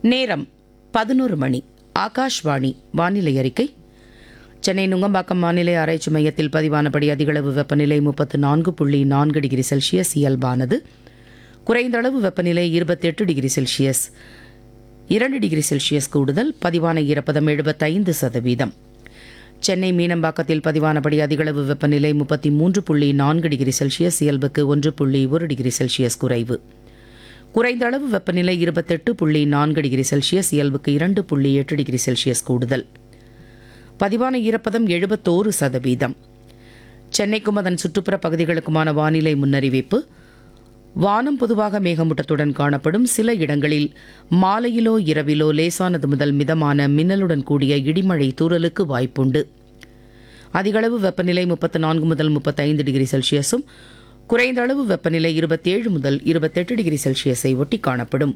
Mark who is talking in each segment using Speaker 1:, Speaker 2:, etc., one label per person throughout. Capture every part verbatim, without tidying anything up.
Speaker 1: நேரம் பதினொரு மணி. ஆகாஷ்வாணி வானிலை அறிக்கை. சென்னை நுங்கம்பாக்கம் வானிலை ஆராய்ச்சி மையத்தில் பதிவானபடி அதிகளவு வெப்பநிலை முப்பத்து நான்கு புள்ளி நான்கு டிகிரி செல்சியஸ் இயல்பானது. குறைந்த அளவு வெப்பநிலை இருபத்தெட்டு டிகிரி செல்சியஸ், இரண்டு டிகிரி செல்சியஸ் கூடுதல். பதிவான ஈரப்பதம் எழுபத்தைந்து சதவீதம். சென்னை மீனம்பாக்கத்தில் பதிவானபடி அதிகளவு வெப்பநிலை முப்பத்தி மூன்று புள்ளி நான்கு டிகிரி செல்சியஸ், இயல்புக்கு ஒன்று புள்ளி ஒரு டிகிரி செல்சியஸ் குறைவு. குறைந்த அளவு வெப்பநிலை இருபத்தெட்டு புள்ளி நான்கு டிகிரி செல்சியஸ், இயல்புக்கு இரண்டு புள்ளி எட்டு டிகிரி செல்சியஸ் கூடுதல். பதிவான ஈரப்பதம் எழுபத்தோரு சதவீதம். சென்னைக்கும் அதன் சுற்றுப்புற பகுதிகளுக்குமான வானிலை முன்னறிவிப்பு. வானம் பொதுவாக மேகமூட்டத்துடன் காணப்படும். சில இடங்களில் மாலையிலோ இரவிலோ லேசானது முதல் மிதமான மின்னலுடன் கூடிய இடிமழை தூறலுக்கு வாய்ப்புண்டு. அதிகளவு வெப்பநிலை முப்பத்து நான்கு முதல் முப்பத்தைந்து டிகிரி செல்சியஸும், குறைந்த அளவு வெப்பநிலை இருபத்தேழு முதல் இருபத்தெட்டு டிகிரி செல்சியஸை ஒட்டி காணப்படும்.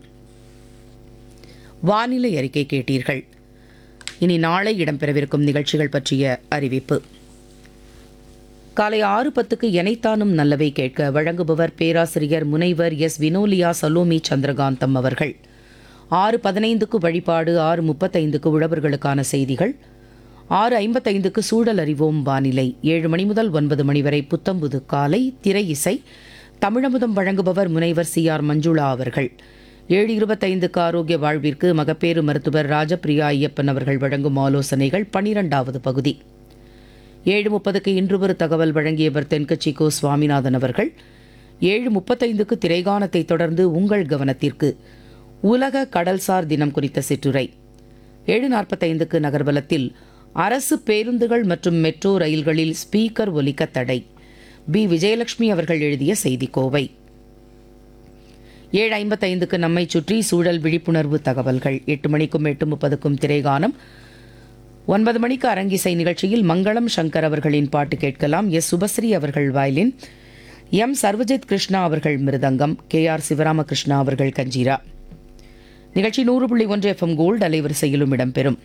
Speaker 1: வானிலை அறிக்கை கேட்டீர்கள். இனி நாளை இடம்பெறவிருக்கும் நிகழ்ச்சிகள் பற்றிய அறிவிப்பு. காலை ஆறு பத்துக்கு எனைத்தானும் நல்லவை கேட்க வழங்குபவர் பேராசிரியர் முனைவர் எஸ் வினோலியா சலோமி சந்திரகாந்தம் அவர்கள். ஆறு பதினைந்துக்கு வழிபாடு, ஆறு முப்பத்தைந்துக்கு உழவர்களுக்கான செய்திகள், ஆறு ஐம்பத்தைந்துக்கு சூழல் அறிவோம் வானிலை, ஏழு மணி முதல் ஒன்பது மணி வரை புத்தம்புது காலை திரை இசை. தமிழமுதம் வழங்குபவர் முனைவர் சி ஆர் மஞ்சுளா அவர்கள். ஏழு இருபத்தைந்துக்கு ஆரோக்கிய வாழ்விற்கு மகப்பேறு மருத்துவர் ராஜபிரியா ஐயப்பன் அவர்கள் வழங்கும் ஆலோசனைகள், பனிரெண்டாவது பகுதி. ஏழு முப்பதுக்கு இன்று ஒரு தகவல் வழங்கியவர் தென்கட்சி கோ சுவாமிநாதன் அவர்கள். ஏழு முப்பத்தைந்துக்கு திரைகானத்தை தொடர்ந்து உங்கள் கவனத்திற்கு உலக கடல்சார் தினம் குறித்த சிற்றுரை. ஏழு நாற்பத்தைந்துக்கு நகர்வலத்தில் அரசு பேருந்துகள் மற்றும் மெட்ரோ ரயில்களில் ஸ்பீக்கர் ஒலிக்க தடை, பி விஜயலட்சுமி அவர்கள் எழுதிய செய்திக்கோவை. ஏழு ஐம்பத்தைந்துக்கு நம்மை சுற்றி சூழல் விழிப்புணர்வு தகவல்கள். எட்டு மணிக்கும் எட்டு முப்பதுக்கும் திரைகானம். ஒன்பது மணிக்கு அரங்கிசை நிகழ்ச்சியில் மங்களம் சங்கர் அவர்களின் பாட்டு கேட்கலாம். எஸ் சுபஸ்ரீ அவர்கள் வயலின், எம் சர்வஜித் கிருஷ்ணா அவர்கள் மிருதங்கம், கே ஆர் சிவராமகிருஷ்ணா அவர்கள் கஞ்சீரா. நிகழ்ச்சி நூறு புள்ளி ஒன்று எஃப் எம் கோல்டு அலைவரிசையிலும் இடம்பெறும்.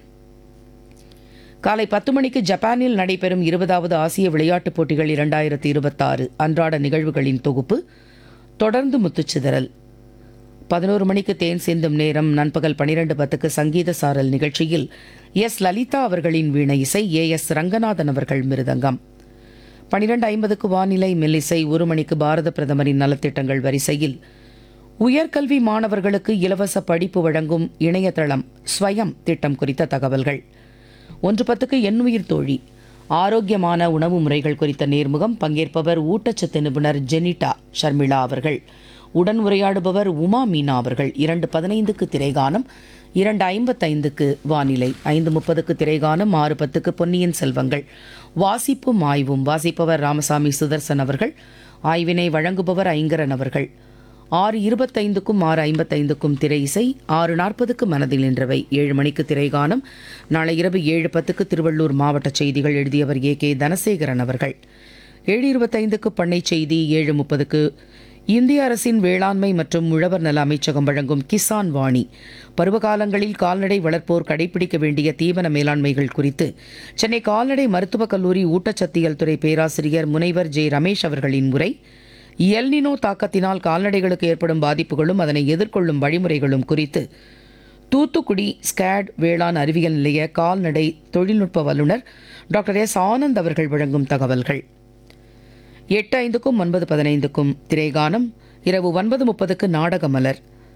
Speaker 1: காலை பத்து மணிக்கு ஜப்பானில் நடைபெறும் இருபதாவது ஆசிய விளையாட்டுப் போட்டிகள் இரண்டாயிரத்தி இருபத்தாறு அன்றாட நிகழ்வுகளின் தொகுப்பு. தொடர்ந்து முத்துச்சிதறல். பதினோரு மணிக்கு தேன் சிந்தும் நேரம். நண்பகல் பனிரெண்டு பத்துக்கு சங்கீத சாரல் நிகழ்ச்சியில் எஸ் லலிதா அவர்களின் வீணை இசை, ஏ எஸ் ரங்கநாதன் அவர்கள் மிருதங்கம். பனிரெண்டு ஐம்பதுக்கு வானிலை மெல்லிசை. ஒரு மணிக்கு பாரத பிரதமரின் நலத்திட்டங்கள் வரிசையில் உயர்கல்வி மாணவர்களுக்கு இலவச படிப்பு வழங்கும் இணையதளம் ஸ்வயம் திட்டம் குறித்த தகவல்கள். ஒன்று பத்துக்கு எண்ணுயிர் தோழி, ஆரோக்கியமான உணவு முறைகள் குறித்த நேர்முகம். பங்கேற்பவர் ஊட்டச்சத்து நிபுணர் ஜெனிட்டா ஷர்மிளா அவர்கள். உடன் உரையாடுபவர் உமா மீனா அவர்கள். இரண்டு பதினைந்துக்கு திரைகானம், இரண்டு ஐம்பத்தைந்துக்கு வானிலை, ஐந்து முப்பதுக்கு திரைகானம், ஆறு பத்துக்கு பொன்னியின் செல்வங்கள் வாசிப்பும் ஆய்வும். வாசிப்பவர் ராமசாமி சுதர்சன் அவர்கள். ஆய்வினை வழங்குபவர் ஐங்கரன் அவர்கள். ஆறு இருபத்தைந்துக்கும் ஆறு ஐம்பத்தைந்துக்கும் திரை இசை. ஆறு நாற்பதுக்கு மனதில் நின்றவை. ஏழு மணிக்கு திரைகானம். நாளை இரவு ஏழு பத்துக்கு திருவள்ளூர் மாவட்ட செய்திகள். எழுதியவர் ஏ கே தனசேகரன் அவர்கள். ஏழு இருபத்தைந்துக்கு பண்ணை செய்தி. ஏழு முப்பதுக்கு இந்திய அரசின் வேளாண்மை மற்றும் உழவர் நல அமைச்சகம் வழங்கும் கிசான் வாணி. பருவகாலங்களில் கால்நடை வளர்ப்போர் கடைபிடிக்க வேண்டிய தீவன மேலாண்மைகள் குறித்து சென்னை கால்நடை மருத்துவக் கல்லூரி ஊட்டச்சத்தியல் துறை பேராசிரியர் முனைவர் ஜே ரமேஷ் அவர்களின் உரை. எல்னினோ தாக்கத்தினால் கால்நடைகளுக்கு ஏற்படும் பாதிப்புகளும் அதனை எதிர்கொள்ளும் வழிமுறைகளும் குறித்து தூத்துக்குடி ஸ்கேட் வேளாண் அறிவியல் நிலைய கால்நடை தொழில்நுட்ப வல்லுநர் டாக்டர் எஸ் ஆனந்த் அவர்கள் வழங்கும் தகவல்கள். எட்டு ஐந்துக்கும் ஒன்பது பதினைந்துக்கும் திரைகானம். இரவு ஒன்பது முப்பதுக்கு நாடகமலர்.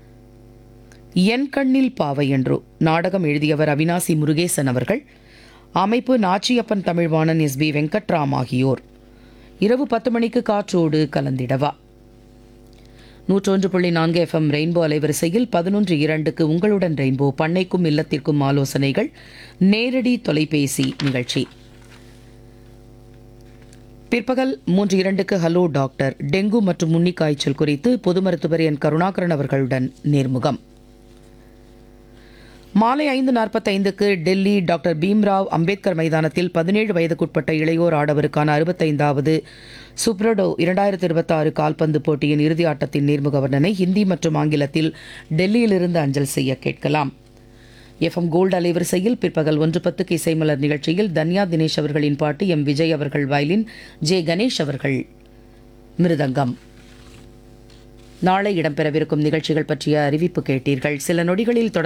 Speaker 1: என் கண்ணில் பாவை என்றோ நாடகம் எழுதியவர் அவினாசி முருகேசன் அவர்கள். அமைப்பு நாச்சியப்பன் தமிழ்வாணன், எஸ் பி வெங்கட்ராம் ஆகியோர். இரவு பத்து மணிக்கு காற்றோடு கலந்திடவா. நூற்றொன்று புள்ளி நான்கு எஃப் எம் ரெயின்போ அலைவரிசையில் பதினொன்று இரண்டுக்கு உங்களுடன் ரெயின்போ, பண்ணைக்கும் இல்லத்திற்கும் ஆலோசனைகள், நேரடி தொலைபேசி நிகழ்ச்சி. பிற்பகல் மூன்று இரண்டுக்கு ஹலோ டாக்டர், டெங்கு மற்றும் முன்னிக்காய்ச்சல் குறித்து பொது மருத்துவர் என் கருணாகரன் அவர்களுடன் நேர்முகம். மாலை ஐந்து நாற்பத்தைந்துக்கு டெல்லி டாக்டர் பீம்ராவ் அம்பேத்கர் மைதானத்தில் பதினேழு வயதுக்குட்பட்ட இளையோர் ஆடவருக்கான அறுபத்தைந்தாவது சுப்ரடோ இரண்டாயிரத்தி இருபத்தாறு கால்பந்து போட்டியின் இறுதி ஆட்டத்தின் நேர்முக வர்ணனை ஹிந்தி மற்றும் ஆங்கிலத்தில் டெல்லியிலிருந்து அஞ்சல் செய்ய கேட்கலாம். எஃப் எம் கோல்டு அலைவரிசையில் பிற்பகல் ஒன்று பத்துக்கு இசைமலர் நிகழ்ச்சியில் தன்யா தினேஷ் அவர்களின் பாட்டு, எம் விஜய் அவர்கள் வயலின், ஜே கணேஷ் அவர்கள் மிருதங்கம். நாளை இடம்பெறவிருக்கும் நிகழ்ச்சிகள் பற்றிய அறிவிப்பு கேட்டீர்கள். சில நொடிகளில் தொடர்